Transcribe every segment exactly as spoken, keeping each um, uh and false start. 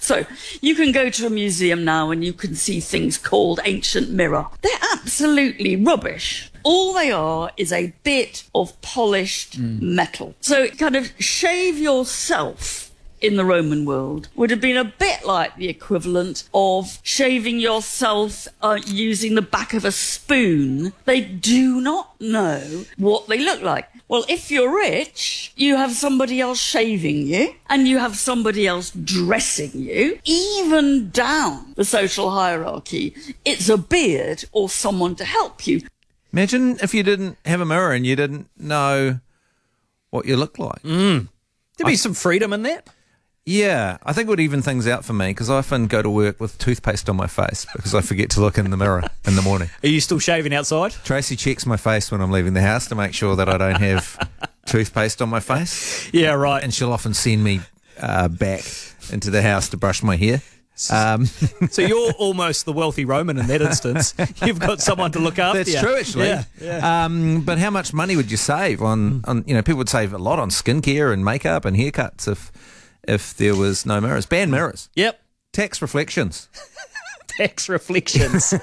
So you can go to a museum now and you can see things called ancient mirror. They're absolutely rubbish. All they are is a bit of polished mm. metal. So kind of shave yourself in the Roman world would have been a bit like the equivalent of shaving yourself uh, using the back of a spoon. They do not know what they look like. Well, if you're rich, you have somebody else shaving you and you have somebody else dressing you. Even down the social hierarchy, it's a beard or someone to help you. Imagine if you didn't have a mirror and you didn't know what you look like. Mm. There'd be I, some freedom in that. Yeah, I think it would even things out for me because I often go to work with toothpaste on my face because I forget to look in the mirror in the morning. Are you still shaving outside? Tracy checks my face when I'm leaving the house to make sure that I don't have toothpaste on my face. Yeah, right. And she'll often send me uh, back into the house to brush my hair. Um, so you're almost the wealthy Roman in that instance. You've got someone to look after. That's you. true, actually. Yeah, yeah. Um, but how much money would you save on, on? You know, people would save a lot on skincare and makeup and haircuts if if there was no mirrors. Ban mirrors. Yep. Tax reflections. Tax reflections.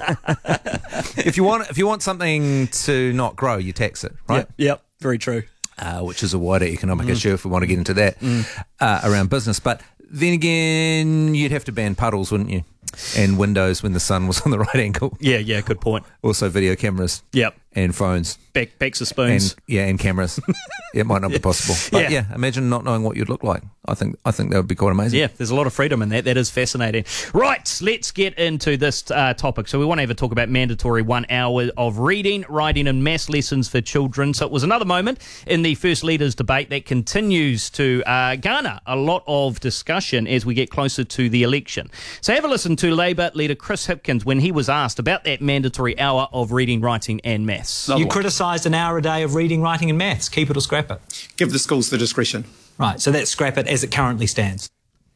if you want, if you want something to not grow, you tax it, right? Yep. Yep. Very true. Uh, which is a wider economic mm. issue if we want to get into that mm. uh, around business. But then again, you'd have to ban puddles, wouldn't you? And windows when the sun was on the right angle. Yeah, yeah, good point. Also video cameras. Yep. And phones. Back, backs of spoons. And, yeah, and cameras. It might not yeah. be possible. But yeah. yeah, imagine not knowing what you'd look like. I think I think that would be quite amazing. Yeah, there's a lot of freedom in that. That is fascinating. Right, let's get into this uh, topic. So we want to have a talk about mandatory one hour of reading, writing and maths lessons for children. So it was another moment in the First Leaders debate that continues to uh, garner a lot of discussion as we get closer to the election. So have a listen to Labor leader Chris Hipkins when he was asked about that mandatory hour of reading, writing and maths. You criticised an hour a day of reading, writing and maths. Keep it or scrap it? Give the schools the discretion. Right, so that's scrap it as it currently stands.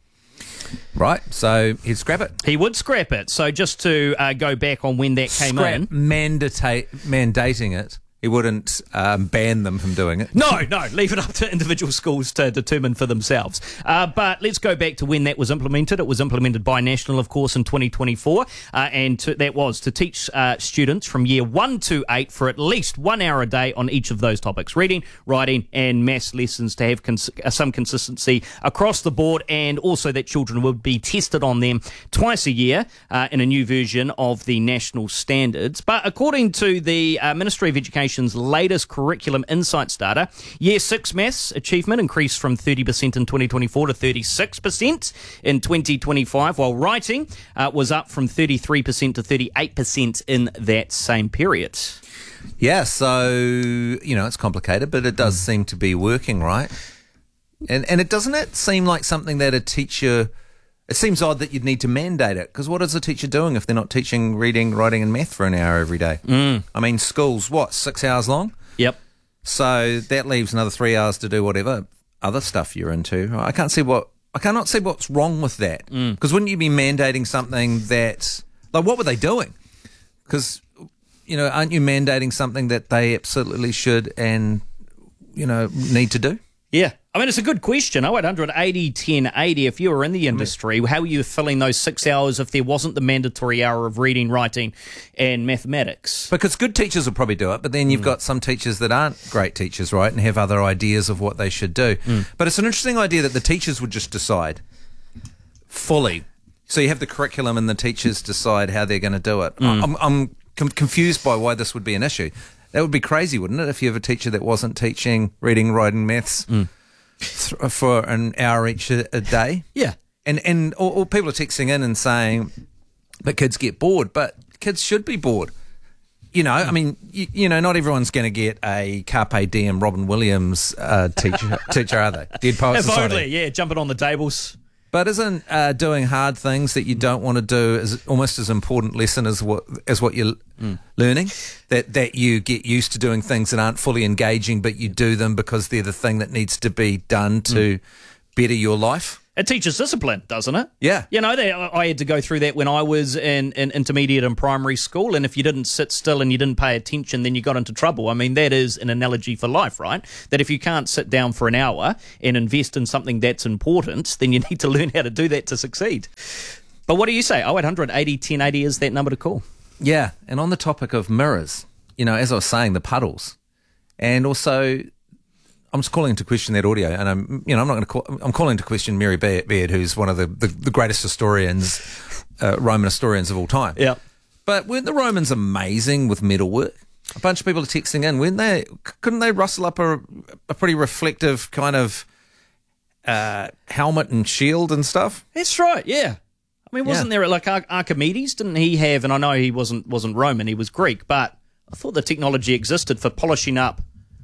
Right, so he'd scrap it. He would scrap it. So just to uh, go back on when that came scrap in. Mandate, mandating it. He wouldn't um, ban them from doing it. No, no, leave it up to individual schools to determine for themselves. Uh, but let's go back to when that was implemented. It was implemented by National, of course, in twenty twenty-four, uh, and to, that was to teach uh, students from year one to eight for at least one hour a day on each of those topics, reading, writing and maths lessons, to have cons- uh, some consistency across the board, and also that children would be tested on them twice a year uh, in a new version of the national standards. But according to the uh, Ministry of Education latest curriculum insights data, year six maths achievement increased from thirty percent in twenty twenty-four to thirty-six percent in twenty twenty-five, while writing uh, was up from thirty-three percent to thirty-eight percent in that same period. Yeah, so, you know, it's complicated, but it does seem to be working, right? And and it doesn't it seem like something that a teacher... It seems odd that you'd need to mandate it, because what is a teacher doing if they're not teaching reading, writing and math for an hour every day? Mm. I mean, school's, what, six hours long? Yep. So that leaves another three hours to do whatever other stuff you're into. I can't see what... I cannot see what's wrong with that. Because mm. wouldn't you be mandating something that... Like, what were they doing? Because, you know, aren't you mandating something that they absolutely should and, you know, need to do? Yeah. I mean, it's a good question. oh eight hundred eighty ten eighty. If you were in the industry, how are you filling those six hours if there wasn't the mandatory hour of reading, writing and mathematics? Because good teachers will probably do it, but then you've mm. got some teachers that aren't great teachers, right, and have other ideas of what they should do. Mm. But it's an interesting idea that the teachers would just decide fully. So you have the curriculum and the teachers decide how they're going to do it. Mm. I'm, I'm com- confused by why this would be an issue. That would be crazy, wouldn't it, if you have a teacher that wasn't teaching reading, writing, maths mm. th- for an hour each a, a day? Yeah. And and or, or people are texting in and saying that kids get bored, but kids should be bored. You know, I mean, you, you know, not everyone's going to get a Carpe Diem Robin Williams uh, teacher, teacher, are they? Dead Poets If Society. only, yeah, jumping on the tables. But isn't uh, doing hard things that you don't want to do is almost as important lesson as what as what you're mm. learning? That that you get used to doing things that aren't fully engaging, but you do them because they're the thing that needs to be done to mm. better your life. It teaches discipline, doesn't it? Yeah. You know, they, I had to go through that when I was in, in intermediate and primary school, and if you didn't sit still and you didn't pay attention, then you got into trouble. I mean, that is an analogy for life, right? That if you can't sit down for an hour and invest in something that's important, then you need to learn how to do that to succeed. But what do you say? oh eight hundred eighty ten eighty is that number to call. Yeah, and on the topic of mirrors, you know, as I was saying, the puddles, and also I'm just calling into question that audio, and I'm, you know, I'm not going to call. I'm calling into question Mary Beard, who's one of the, the, the greatest historians, uh, Roman historians of all time. Yeah. But weren't the Romans amazing with metalwork? A bunch of people are texting in, weren't they? Couldn't they rustle up a, a pretty reflective kind of uh, helmet and shield and stuff? That's right, yeah. I mean, wasn't Yeah. there, like, Ar- Archimedes, didn't he have, and I know he wasn't wasn't Roman, he was Greek, but I thought the technology existed for polishing up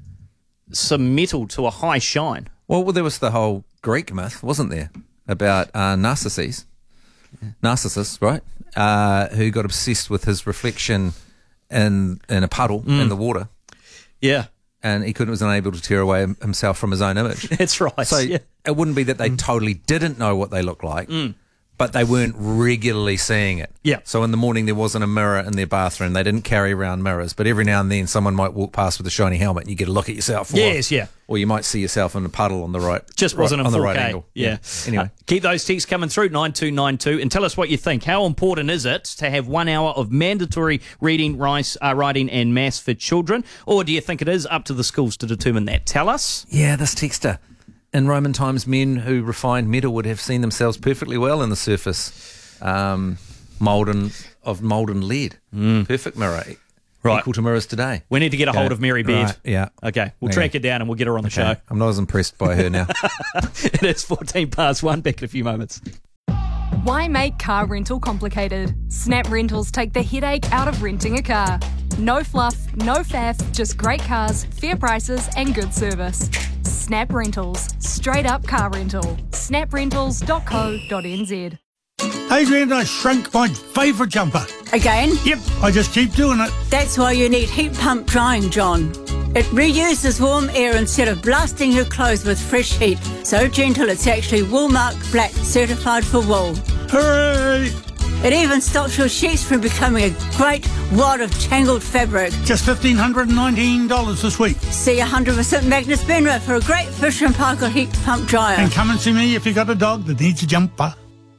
some metal to a high shine. Well, well there was the whole Greek myth, wasn't there, about uh, Narcissus, Narcissus, right? Uh, who got obsessed with his reflection in in a puddle Mm. in the water, Yeah, and he couldn't was unable to tear away himself from his own image. that's right. So yeah. it wouldn't be that they totally didn't know what they looked like, but they weren't regularly seeing it. Yeah. So in the morning there wasn't a mirror in their bathroom. They didn't carry around mirrors, but every now and then someone might walk past with a shiny helmet and you get a look at yourself. Or, Yes, yeah. Or you might see yourself in a puddle on the right. Just right, wasn't in on the four K. right angle. Yeah. Anyway. Uh, keep those texts coming through, nine two nine two, and tell us what you think. How important is it to have one hour of mandatory reading, rice, uh, writing and maths for children? Or do you think it is up to the schools to determine that? Tell us. Yeah, this texter. In Roman times, men who refined metal would have seen themselves perfectly well in the surface um, molten of molten lead. Perfect mirror. Right. Equal to mirrors today. We need to get a hold Okay. of Mary Beard. Right, yeah. Okay, we'll Okay. track her down and we'll get her on the Okay. I'm not as impressed by her now. show. It is fourteen past one, back in a few moments. Why make car rental complicated? Snap Rentals take the headache out of renting a car. No fluff, no faff, just great cars, fair prices and good service. Snap Rentals. Straight up car rental. snap rentals dot co dot n z. Adrian, I shrunk my favourite jumper. Again? Yep, I just keep doing it. That's why you need heat pump drying, John. It reuses warm air instead of blasting your clothes with fresh heat. So gentle it's actually Woolmark Black certified for wool. Hooray! It even stops your sheets from becoming a great wad of tangled fabric. Just fifteen hundred nineteen dollars this week. See one hundred percent Magnus Benro for a great Fisher and Paykel heat pump dryer. And come and see me if you got a dog that needs a jumper.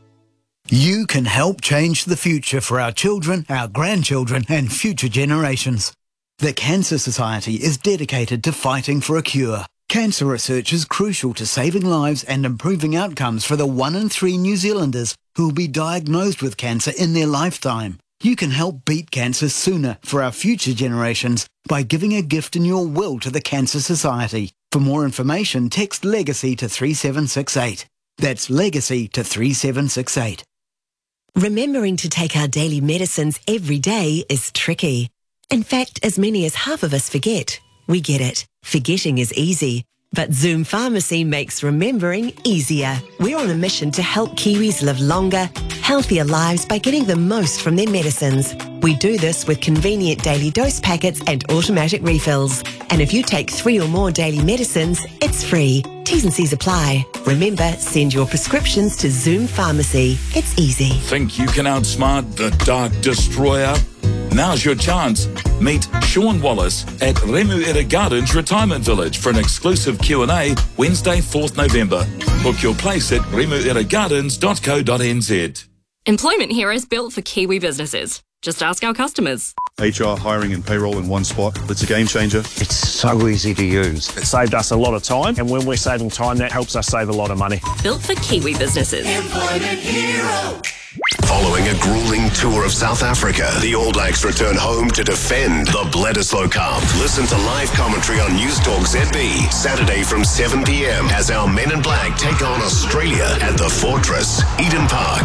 You can help change the future for our children, our grandchildren, and future generations. The Cancer Society is dedicated to fighting for a cure. Cancer research is crucial to saving lives and improving outcomes for the one in three New Zealanders who will be diagnosed with cancer in their lifetime. You can help beat cancer sooner for our future generations by giving a gift in your will to the Cancer Society. For more information, text LEGACY to three seven six eight. That's LEGACY to three seven six eight. Remembering to take our daily medicines every day is tricky. In fact, as many as half of us forget. We get it. Forgetting is easy. But Zoom Pharmacy makes remembering easier. We're on a mission to help Kiwis live longer, healthier lives by getting the most from their medicines. We do this with convenient daily dose packets and automatic refills. And if you take three or more daily medicines, it's free. T's and C's apply. Remember, send your prescriptions to Zoom Pharmacy. It's easy. Think you can outsmart the Dark Destroyer? Now's your chance. Meet Sean Wallace at Remuera Gardens Retirement Village for an exclusive Q and A Wednesday, fourth November. Book your place at remuera gardens dot co dot n z. Employment Heroes built for Kiwi businesses. Just ask our customers. H R, hiring and payroll in one spot. It's a game changer. It's so easy to use. It saved us a lot of time, and when we're saving time, that helps us save a lot of money. Built for Kiwi businesses. Employment Hero. Following a grueling tour of South Africa, the All Blacks return home to defend the Bledisloe Cup. Listen to live commentary on News Talk Z B, Saturday from seven p m as our men in black take on Australia at the Fortress, Eden Park. Yes,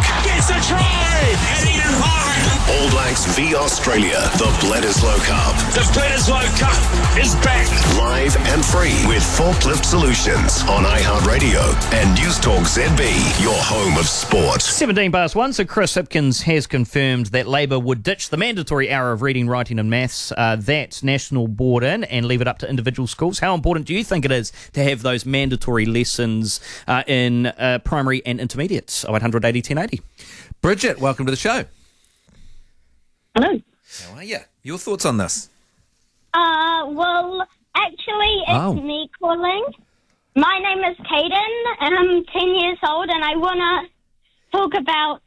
It's a try! And Eden Park! All Blacks v Australia, the Bledisloe Cup. The Bledisloe Cup is back! Live and free with Forklift Solutions on iHeartRadio and News Talk Z B, your home of sport. seventeen past one, so Chris Hipkins has confirmed that Labor would ditch the mandatory hour of reading, writing and maths, uh, that national board in, and leave it up to individual schools. How important do you think it is to have those mandatory lessons uh, in uh, primary and intermediates? oh eight hundred eighty ten eighty. Bridget, welcome to the show. Hello. How are you? Your thoughts on this? Uh, well, actually, it's Oh. me calling. My name is Caden, and I'm ten years old, and I want to talk about